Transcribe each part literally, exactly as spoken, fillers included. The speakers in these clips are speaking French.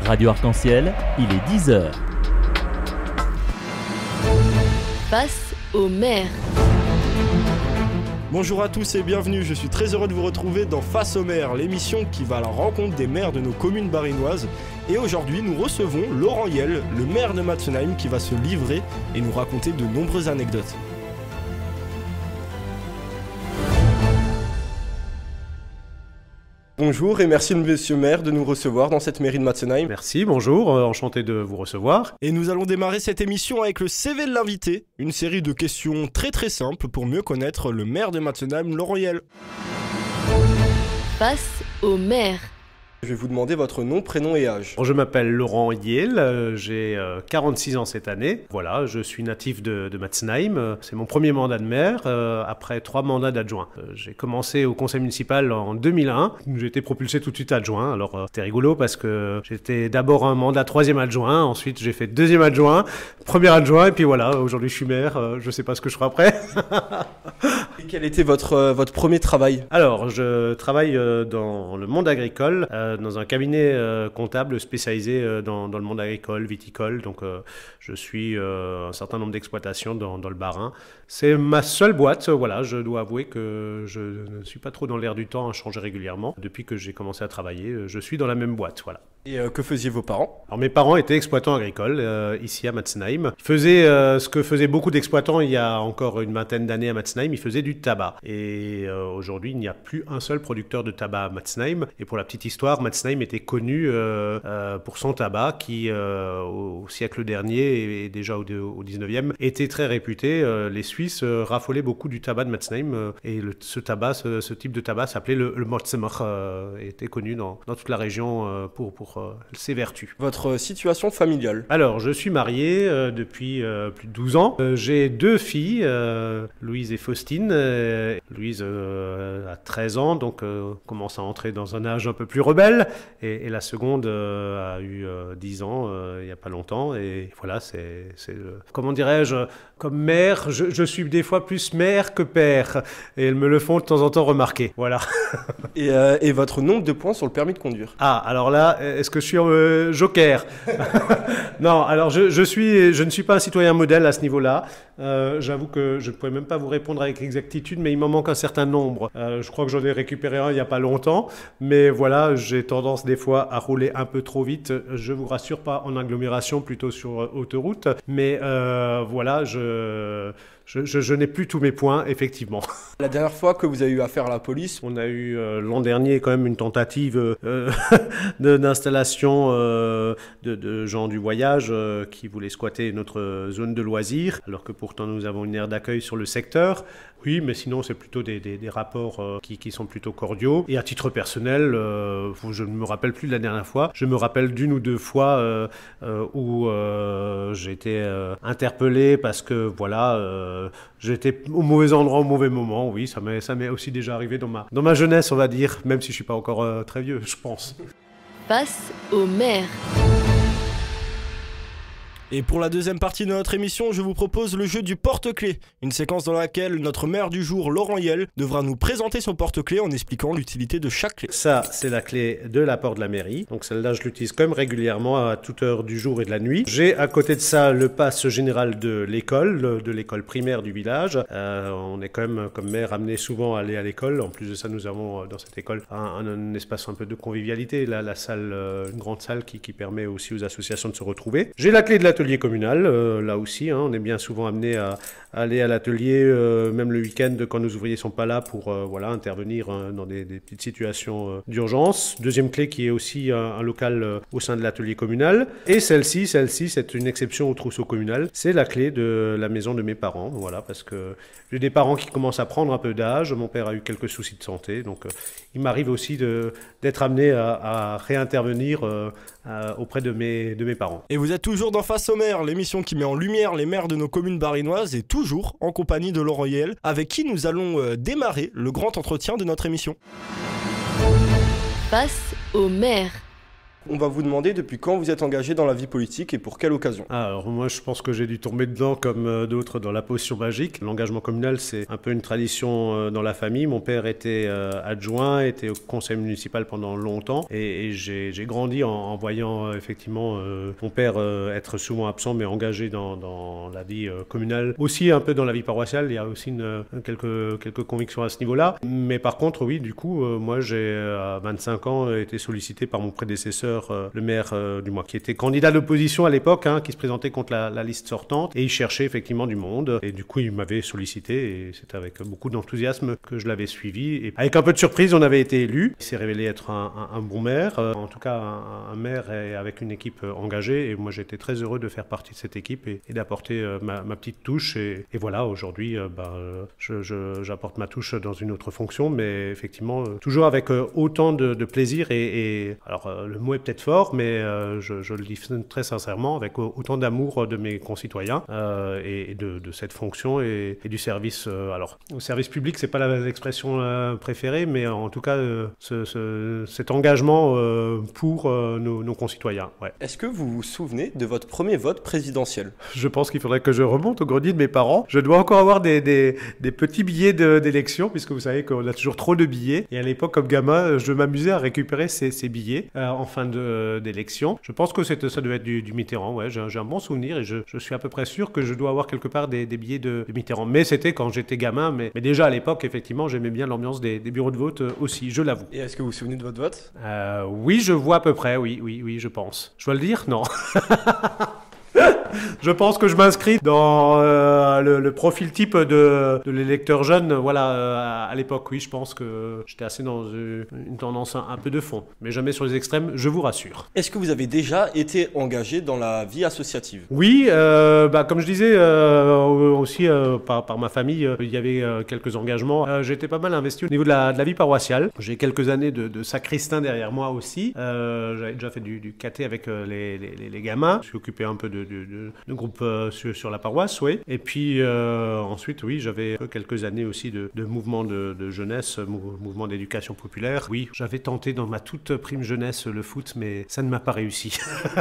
Radio Arc-en-Ciel, il est dix heures. Face au maire. Bonjour à tous et bienvenue, je suis très heureux de vous retrouver dans Face au maire, l'émission qui va à la rencontre des maires de nos communes barinoises. Et aujourd'hui, nous recevons Laurent Yel, le maire de Matzenheim, qui va se livrer et nous raconter de nombreuses anecdotes. Bonjour et merci monsieur maire de nous recevoir dans cette mairie de Matzenheim. Merci, bonjour, euh, enchanté de vous recevoir. Et nous allons démarrer cette émission avec le C V de l'invité, une série de questions très très simples pour mieux connaître le maire de Matzenheim, Laurent Yel. Face au maire. Je vais vous demander votre nom, prénom et âge. Je m'appelle Laurent Yel, euh, j'ai euh, quarante-six ans cette année. Voilà, je suis natif de, de Matzenheim. Euh, C'est mon premier mandat de maire, euh, après trois mandats d'adjoint. Euh, j'ai commencé au conseil municipal en deux mille un. J'ai été propulsé tout de suite adjoint. Alors euh, c'était rigolo parce que j'étais d'abord un mandat troisième adjoint, ensuite j'ai fait deuxième adjoint, premier adjoint, et puis voilà, aujourd'hui je suis maire, euh, je sais pas ce que je ferai après. Et quel était votre, euh, votre premier travail? Alors, je travaille euh, dans le monde agricole, euh, dans un cabinet euh, comptable spécialisé euh, dans, dans le monde agricole, viticole. Donc, euh, je suis euh, un certain nombre d'exploitations dans, dans le Bas-Rhin. C'est ma seule boîte. Voilà, je dois avouer que je ne suis pas trop dans l'air du temps à changer régulièrement. Depuis que j'ai commencé à travailler, je suis dans la même boîte. Voilà. Et euh, que faisiez vos parents? Alors mes parents étaient exploitants agricoles euh, ici à Matzenheim. Ils faisaient euh, ce que faisaient beaucoup d'exploitants il y a encore une vingtaine d'années à Matzenheim, ils faisaient du tabac. Et euh, aujourd'hui, il n'y a plus un seul producteur de tabac à Matzenheim. Et pour la petite histoire, Matzenheim était connu euh, euh, pour son tabac qui, euh, au, au siècle dernier et déjà au, au dix-neuvième, était très réputé. Euh, les Suisses euh, raffolaient beaucoup du tabac de Matzenheim euh, et le, ce tabac, ce, ce type de tabac s'appelait le, le Motzemer, euh, était connu dans, dans toute la région euh, pour, pour ses vertus. Votre situation familiale? Alors, je suis marié euh, depuis euh, plus de douze ans. Euh, j'ai deux filles, euh, Louise et Faustine. Euh, Louise euh, a treize ans, donc euh, commence à entrer dans un âge un peu plus rebelle. Et, et la seconde euh, a eu euh, dix ans euh, il n'y a pas longtemps. Et voilà, c'est... c'est euh, comment dirais-je, comme mère, je, je suis des fois plus mère que père. Et elles me le font de temps en temps remarquer. Voilà. et, euh, et votre nombre de points sur le permis de conduire? Ah, alors là, est-ce que je suis euh, joker? Non, alors je, je, suis, je ne suis pas un citoyen modèle à ce niveau-là. Euh, J'avoue que je ne pourrais même pas vous répondre avec exactitude, mais il m'en manque un certain nombre. Euh, je crois que j'en ai récupéré un il n'y a pas longtemps, mais voilà, j'ai tendance des fois à rouler un peu trop vite. Je vous rassure, pas en agglomération, plutôt sur autoroute, mais euh, voilà, je... Je, je, je n'ai plus tous mes points, effectivement. La dernière fois que vous avez eu affaire à la police? On a eu euh, l'an dernier quand même une tentative euh, d'installation euh, de, de gens du voyage euh, qui voulaient squatter notre zone de loisirs, alors que pourtant nous avons une aire d'accueil sur le secteur. Oui, mais sinon c'est plutôt des, des, des rapports euh, qui, qui sont plutôt cordiaux. Et à titre personnel, euh, je ne me rappelle plus de la dernière fois, je me rappelle d'une ou deux fois euh, euh, où euh, j'ai été euh, interpellé parce que voilà... Euh, j'étais au mauvais endroit au mauvais moment, oui, ça m'est, ça m'est aussi déjà arrivé dans ma, dans ma jeunesse, on va dire, même si je suis pas encore euh, très vieux, je pense. Face au maire. Et pour la deuxième partie de notre émission, je vous propose le jeu du porte-clés, une séquence dans laquelle notre maire du jour, Laurent Yel, devra nous présenter son porte-clés en expliquant l'utilité de chaque clé. Ça, c'est la clé de la porte de la mairie. Donc celle-là, je l'utilise quand même régulièrement à toute heure du jour et de la nuit. J'ai à côté de ça le pass général de l'école, de l'école primaire du village. Euh, on est quand même, comme maire, amené souvent à aller à l'école. En plus de ça, nous avons dans cette école un, un, un espace un peu de convivialité. Là, la salle, une grande salle qui, qui permet aussi aux associations de se retrouver. J'ai la clé de l'atelier communal, euh, là aussi, hein, on est bien souvent amené à, à aller à l'atelier, euh, même le week-end quand nos ouvriers sont pas là pour euh, voilà, intervenir hein, dans des, des petites situations euh, d'urgence. Deuxième clé qui est aussi un, un local euh, au sein de l'atelier communal. Et celle-ci, celle-ci, c'est une exception au trousseau communal. C'est la clé de la maison de mes parents, voilà, parce que j'ai des parents qui commencent à prendre un peu d'âge. Mon père a eu quelques soucis de santé, donc euh, il m'arrive aussi de, d'être amené à, à réintervenir euh, à, auprès de mes, de mes parents. Et vous êtes toujours dans Face au maire, l'émission qui met en lumière les maires de nos communes barinoises, et toujours en compagnie de Laurent Yel, avec qui nous allons euh, démarrer le grand entretien de notre émission. Face au maire. On va vous demander depuis quand vous êtes engagé dans la vie politique et pour quelle occasion. Alors moi je pense que j'ai dû tomber dedans comme euh, d'autres dans la potion magique. L'engagement communal c'est un peu une tradition euh, dans la famille. Mon père était euh, adjoint, était au conseil municipal pendant longtemps et, et j'ai, j'ai grandi en, en voyant euh, effectivement euh, mon père euh, être souvent absent mais engagé dans, dans la vie euh, communale. Aussi un peu dans la vie paroissiale, il y a aussi une, quelques, quelques convictions à ce niveau-là. Mais par contre oui, du coup euh, moi j'ai à vingt-cinq ans été sollicité par mon prédécesseur, euh, le maire euh, du mois, qui était candidat d'opposition à l'époque, hein, qui se présentait contre la, la liste sortante et il cherchait effectivement du monde et du coup il m'avait sollicité et c'était avec beaucoup d'enthousiasme que je l'avais suivi et avec un peu de surprise on avait été élu. Il s'est révélé être un, un, un bon maire, euh, en tout cas un, un maire et avec une équipe engagée et moi j'étais très heureux de faire partie de cette équipe et, et d'apporter euh, ma, ma petite touche et, et voilà aujourd'hui euh, bah, je, je, j'apporte ma touche dans une autre fonction mais effectivement euh, toujours avec euh, autant de, de plaisir et, et alors euh, le mot est peut-être fort mais euh, je, je le dis très sincèrement avec autant d'amour de mes concitoyens euh, et, et de, de cette fonction et, et du service. Euh, alors, au service public, c'est pas l'expression euh, préférée, mais en tout cas, euh, ce, ce, cet engagement euh, pour euh, nos, nos concitoyens. Ouais. Est-ce que vous vous souvenez de votre premier vote présidentiel? Je pense qu'il faudrait que je remonte au grenier de mes parents. Je dois encore avoir des, des, des petits billets de, d'élection, puisque vous savez qu'on a toujours trop de billets. Et à l'époque, comme gamin, je m'amusais à récupérer ces, ces billets euh, en fin de, d'élection. Je pense que c'était, ça devait être du, du Mitterrand. Ouais, j'ai, j'ai un bon souvenir et je, je suis à peu près sûr que je dois avoir quelque part des, des billets de, de Mitterrand. Mais c'était quand j'étais gamin. Mais, mais déjà à l'époque, effectivement, j'aimais bien l'ambiance des, des bureaux de vote aussi, je l'avoue. Et est-ce que vous vous souvenez de votre vote? euh, Oui, je vois à peu près. Oui, oui, oui, je pense. Je dois le dire? Non. Je pense que je m'inscris dans euh, le, le profil type de, de l'électeur jeune. Voilà, euh, à l'époque, oui, je pense que j'étais assez dans une, une tendance un, un peu de fond, mais jamais sur les extrêmes, je vous rassure. Est-ce que vous avez déjà été engagé dans la vie associative? Oui, euh, bah, comme je disais, euh, aussi euh, par, par ma famille, euh, il y avait euh, quelques engagements. Euh, j'étais pas mal investi au niveau de la, de la vie paroissiale. J'ai quelques années de, de sacristain derrière moi aussi. Euh, j'avais déjà fait du, du caté avec euh, les, les, les gamins. Je suis occupé un peu de, de, de de groupe euh, sur, sur la paroisse, oui. Et puis euh, ensuite, oui, j'avais quelques années aussi de, de mouvement de, de jeunesse, mou- mouvement d'éducation populaire. Oui, j'avais tenté dans ma toute prime jeunesse le foot, mais ça ne m'a pas réussi.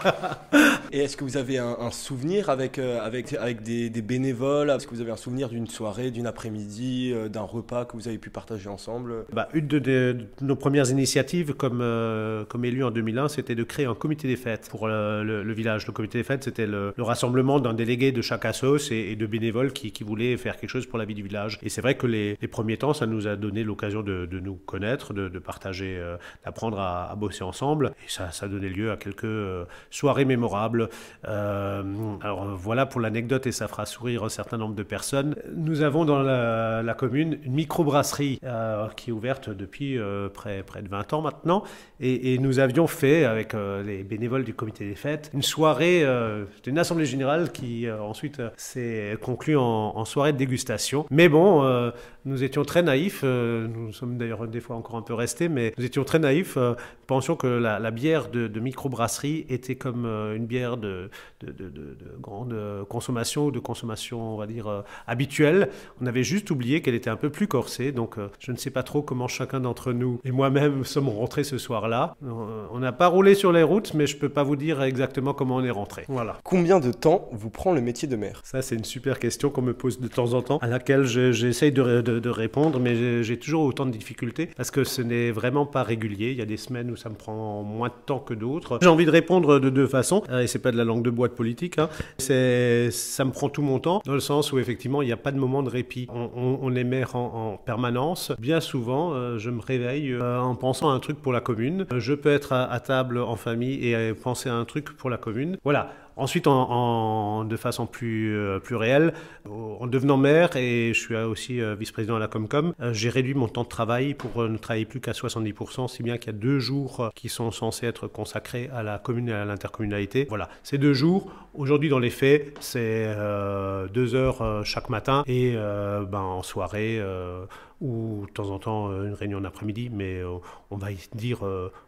Et est-ce que vous avez un, un souvenir avec, euh, avec, avec des, des bénévoles? Est-ce que vous avez un souvenir d'une soirée, d'une après-midi, euh, d'un repas que vous avez pu partager ensemble? Bah, une de, de, de nos premières initiatives comme, euh, comme élu en deux mille un, c'était de créer un comité des fêtes pour le, le, le village. Le comité des fêtes, c'était le, le rassemblement d'un délégué de chaque assos et, et de bénévoles qui, qui voulaient faire quelque chose pour la vie du village. Et c'est vrai que les, les premiers temps, ça nous a donné l'occasion de, de nous connaître, de, de partager, euh, d'apprendre à, à bosser ensemble. Et ça, ça a donné lieu à quelques euh, soirées mémorables. Euh, alors voilà pour l'anecdote et ça fera sourire un certain nombre de personnes. Nous avons dans la, la commune une microbrasserie euh, qui est ouverte depuis euh, près, près de vingt ans maintenant. Et, et nous avions fait avec euh, les bénévoles du comité des fêtes une soirée, euh, c'était une assemblée générale qui euh, ensuite euh, s'est conclue en, en soirée de dégustation. Mais bon, euh, nous étions très naïfs, euh, nous sommes d'ailleurs des fois encore un peu restés, mais nous étions très naïfs, euh, pensions que la, la bière de, de microbrasserie était comme euh, une bière de, de, de, de, de grande consommation ou de consommation, on va dire, euh, habituelle. On avait juste oublié qu'elle était un peu plus corsée, donc euh, je ne sais pas trop comment chacun d'entre nous et moi-même sommes rentrés ce soir-là. Euh, on n'a pas roulé sur les routes, mais je ne peux pas vous dire exactement comment on est rentré. Voilà. Combien de temps vous prend le métier de maire? Ça, c'est une super question qu'on me pose de temps en temps, à laquelle je, j'essaye de, de, de répondre, mais j'ai, j'ai toujours autant de difficultés, parce que ce n'est vraiment pas régulier. Il y a des semaines où ça me prend moins de temps que d'autres. J'ai envie de répondre de deux façons, euh, et c'est pas de la langue de bois de politique, hein. C'est, ça me prend tout mon temps, dans le sens où effectivement, il n'y a pas de moment de répit. On, on, on est maire en, en permanence. Bien souvent, euh, je me réveille euh, en pensant à un truc pour la commune. Je peux être à, à table en famille et euh, penser à un truc pour la commune. Voilà. Ensuite, en, en, de façon plus, euh, plus réelle, en devenant maire, et je suis aussi euh, vice-président à la Comcom, euh, j'ai réduit mon temps de travail pour euh, ne travailler plus qu'à soixante-dix pour cent, si bien qu'il y a deux jours euh, qui sont censés être consacrés à la commune et à l'intercommunalité. Voilà, ces deux jours, aujourd'hui dans les faits, c'est euh, deux heures euh, chaque matin, et euh, ben, en soirée, euh, ou de temps en temps une réunion d'après-midi, mais euh, on va dire euh,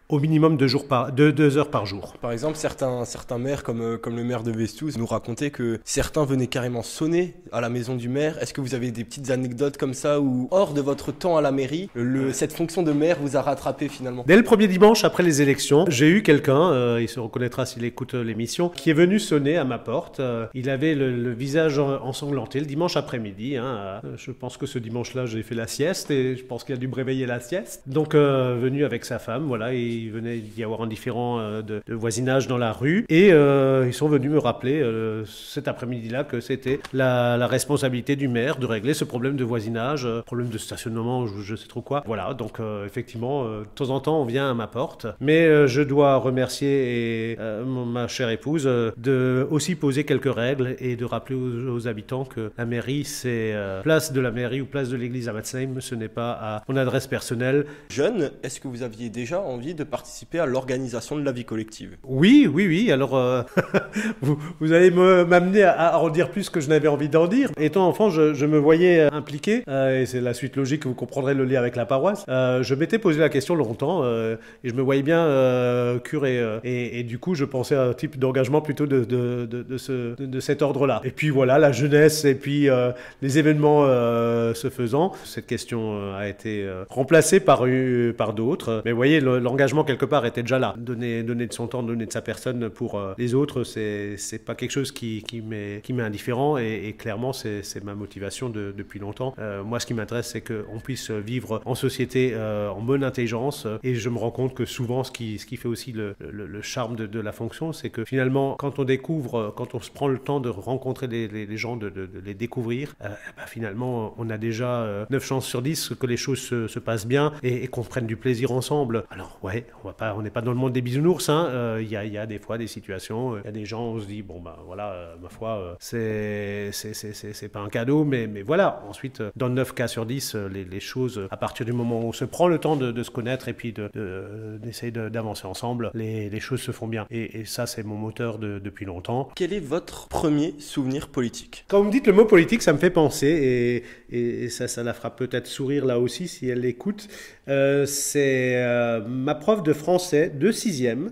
au minimum deux, jours par, deux, deux heures par jour. Par exemple, certains, certains maires, comme, euh, comme le maire de Vestouze, nous racontaient que certains venaient carrément sonner à la maison du maire. Est-ce que vous avez des petites anecdotes comme ça où, hors de votre temps à la mairie, le, cette fonction de maire vous a rattrapé finalement? Dès le premier dimanche après les élections, j'ai eu quelqu'un, euh, il se reconnaîtra s'il écoute euh, l'émission, qui est venu sonner à ma porte. Euh, il avait le, le visage ensanglanté le dimanche après-midi. Hein, euh, je pense que ce dimanche-là, j'ai fait la sieste et je pense qu'il a dû me réveiller la sieste. Donc, euh, venu avec sa femme, voilà, il venait d'y avoir un différend euh, de, de voisinage dans la rue et euh, ils sont venus me rappeler euh, cet après-midi-là que c'était la, la responsabilité du maire de régler ce problème de voisinage, euh, problème de stationnement, je, je sais trop quoi. Voilà, donc euh, effectivement, euh, de temps en temps, on vient à ma porte, mais euh, je dois remercier et, euh, ma chère épouse euh, de aussi poser quelques règles et de rappeler aux, aux habitants que la mairie, c'est euh, place de la mairie ou place de l'église à Matzheim, ce n'est pas à mon adresse personnelle. Jeune, est-ce que vous aviez déjà envie de participer à l'organisation de la vie collective? Oui, oui, oui. Alors, euh, vous, vous allez m'amener à, à en dire plus que je n'avais envie d'en dire. Étant enfant, je, je me voyais impliqué, euh, et c'est la suite logique, vous comprendrez le lien avec la paroisse. Euh, je m'étais posé la question longtemps, euh, et je me voyais bien euh, curé. Euh, et, et du coup, je pensais à un type d'engagement plutôt de, de, de, de, ce, de, de cet ordre-là. Et puis voilà, la jeunesse et puis euh, les événements euh, se faisant, cette question euh, a été euh, remplacée par, euh, par d'autres. Mais vous voyez, l'engagement quelque part était déjà là. Donner, donner de son temps, donner de sa personne pour euh, les autres, c'est c'est pas quelque chose qui, qui m'est qui m'est indifférent et, et clairement c'est ma motivation de, depuis longtemps. Euh, moi, ce qui m'intéresse, c'est qu'on puisse vivre en société euh, en bonne intelligence et je me rends compte que souvent, ce qui, ce qui fait aussi le, le, le charme de, de la fonction, c'est que finalement, quand on découvre, quand on se prend le temps de rencontrer les, les, les gens, de, de, de les découvrir, euh, bah, finalement, on a déjà euh, neuf chances sur dix que les choses se, se passent bien et, et qu'on prenne du plaisir ensemble. Alors ouais, on va pas, on n'est pas dans le monde des bisounours, hein. Euh, y a, y a des fois des situations, il y a des gens, on se dit bon bah voilà, euh, ma foi, euh, c'est c'est c'est c'est pas un cadeau, mais mais voilà. Ensuite, euh, dans neuf cas sur dix, euh, les, les choses, à partir du moment où on se prend le temps de, de se connaître et puis de d'essayer de, d'avancer ensemble, les, les choses se font bien. Et, et ça, c'est mon moteur de, depuis longtemps. Quel est votre premier souvenir politique? Quand vous me dites le mot politique, ça me fait penser et, et, et ça, ça la fera peut-être sourire là aussi si elle l'écoute. Euh, c'est euh, ma prof de français de sixième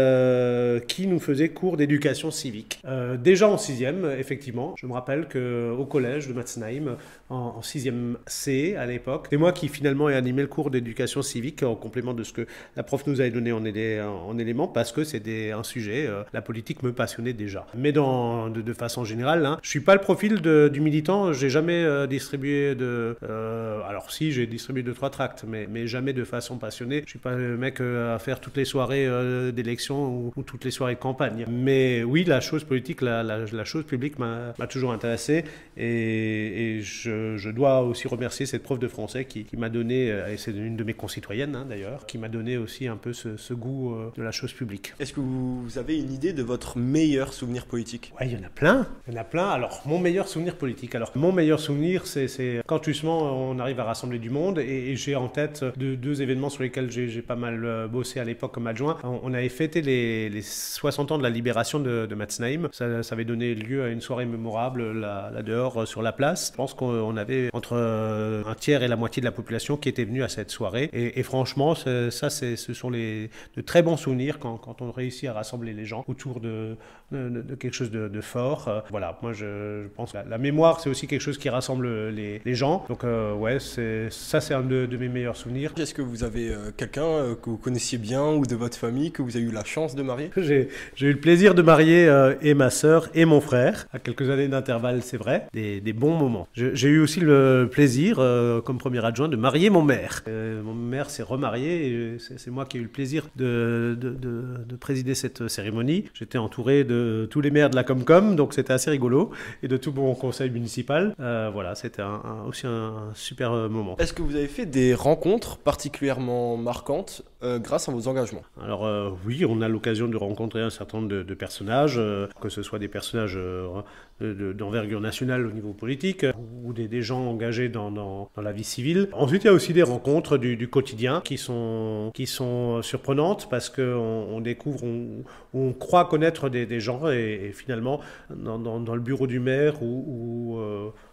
euh, qui nous faisait cours d'éducation civique. Euh, déjà en sixième, effectivement, je me rappelle qu'au collège de Matzheim, en, en sixième C à l'époque, c'est moi qui finalement ai animé le cours d'éducation civique en complément de ce que la prof nous avait donné en, élé, en, en éléments parce que c'était un sujet, euh, la politique me passionnait déjà. Mais dans, de, de façon générale, hein, je suis pas le profil de, du militant, j'ai jamais euh, distribué de... Euh, alors si, j'ai distribué deux, trois tracts, mais, mais jamais de façon passionnée. Je suis pas le mec euh, à faire toutes les soirées euh, d'élection ou, ou toutes les soirées de campagne. Mais oui, la chose politique, la, la, la chose publique m'a toujours intéressé et, et je, je dois aussi remercier cette prof de français qui, qui m'a donné, et c'est une de mes concitoyennes hein, d'ailleurs, qui m'a donné aussi un peu ce, ce goût euh, de la chose publique. Est-ce que vous avez une idée de votre meilleur souvenir politique? Ouais, il y en a plein. Il y en a plein. Alors, mon meilleur souvenir politique. Alors, mon meilleur souvenir, c'est quand justement on arrive à rassembler du monde et, et j'ai en tête de, deux événements sur lesquels j'ai pas mal bossé à l'époque comme adjoint. On, on avait fêté les, les soixante ans de la libération de, de Matzheim. Ça, ça avait donné lieu à une soirée mémorable là, là dehors sur la place. Je pense qu'on avait entre un tiers et la moitié de la population qui était venue à cette soirée. Et, et franchement, ça, ce sont les, de très bons souvenirs quand, quand on réussit à rassembler les gens autour de, de, de quelque chose de, de fort. Voilà, moi je, je pense que la, la mémoire, c'est aussi quelque chose qui rassemble les, les gens. Donc euh, ouais, ça c'est un de, de mes meilleurs souvenirs. Est-ce que vous avez euh, quelqu'un euh, que vous connaissiez bien ou de votre famille que vous avez eu la chance de marier? J'ai eu le plaisir de marier euh, et ma sœur et mon frère, à quelques années d'intervalle, c'est vrai, des, des bons moments. J'ai eu aussi le plaisir, euh, comme premier adjoint, de marier mon maire. Euh, mon maire s'est remarié et c'est moi qui ai eu le plaisir de, de, de, de présider cette cérémonie. J'étais entouré de tous les maires de la Comcom, donc c'était assez rigolo, et de tout mon conseil municipal. Euh, voilà, c'était un, un, aussi un, un super moment. Est-ce que vous avez fait des rencontres particulièrement marquantes euh, grâce à vos engagements? Alors euh, oui, on a l'occasion de rencontrer un certain nombre de, de personnages, euh, que ce soit des personnages euh, d'envergure nationale au niveau politique ou des, des gens engagés dans, dans, dans la vie civile. Ensuite, il y a aussi des rencontres du, du quotidien qui sont, qui sont surprenantes parce qu'on on découvre, on, on croit connaître des, des gens et, et finalement, dans, dans, dans le bureau du maire ou, ou euh,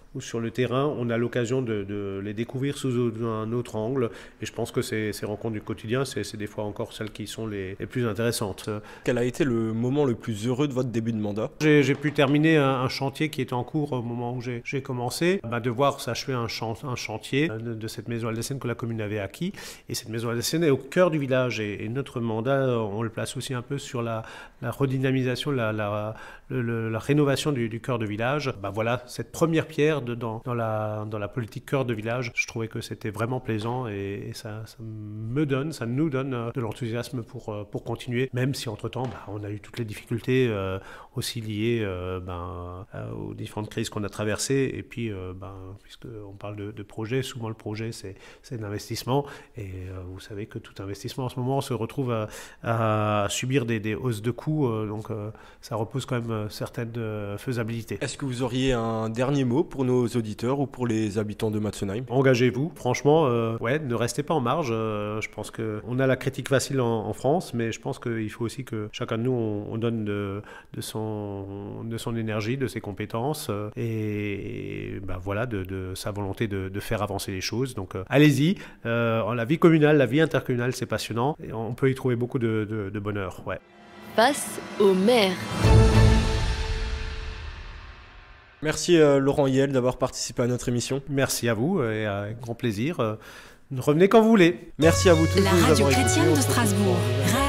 ou sur le terrain, on a l'occasion de, de les découvrir sous un autre angle. Et je pense que ces, ces rencontres du quotidien, c'est, c'est des fois encore celles qui sont les, les plus intéressantes. Quel a été le moment le plus heureux de votre début de mandat? J'ai, j'ai pu terminer un, un chantier qui était en cours au moment où j'ai, j'ai commencé. Bah, de voir s'achever un, chan- un chantier de, de cette maison alsacienne que la commune avait acquis. Et cette maison alsacienne est au cœur du village. Et, et notre mandat, on le place aussi un peu sur la, la redynamisation, la, la, le, le, la rénovation du, du cœur de village. Bah, voilà, cette première pierre de, dans, dans, la, dans la politique cœur de village, je trouvais que c'était vraiment plaisant et, et ça, ça me donne, ça nous donne de l'enthousiasme pour, pour continuer, même si entre-temps, bah, on a eu toutes les difficultés euh, aussi liées euh, ben, euh, aux différentes crises qu'on a traversées. Et puis, euh, ben, puisqu'on parle de, de projet, souvent le projet, c'est, c'est un investissement. Et euh, vous savez que tout investissement en ce moment se retrouve à, à subir des, des hausses de coûts. Euh, donc, euh, ça repose quand même certaines euh, faisabilités. Est-ce que vous auriez un dernier mot pour nos auditeurs ou pour les habitants de Matzenheim? Engagez-vous. Franchement, euh, ouais, ne restez pas en marge. Euh, je pense qu'on a la critique facile en, en France, mais je pense qu'il faut aussi que chacun de nous, on, on donne de, de, son, de son énergie, de ses compétences euh, et, et ben voilà, de, de sa volonté de, de faire avancer les choses. Donc, euh, allez-y. Euh, la vie communale, la vie intercommunale, c'est passionnant. Et on peut y trouver beaucoup de, de, de bonheur. Ouais. Face au maire. Merci euh, Laurent Yel d'avoir participé à notre émission. Merci à vous et avec grand plaisir. Euh, revenez quand vous voulez. Merci à vous tous La de nous radio avoir écoutés. chrétienne de Strasbourg.